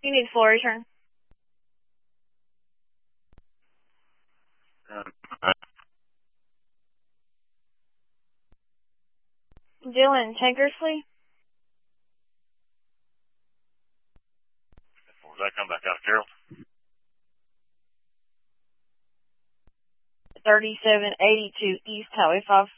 You need floor return. Dylan Tankersley. Does that come back out, Carol? 3782 East Highway 5.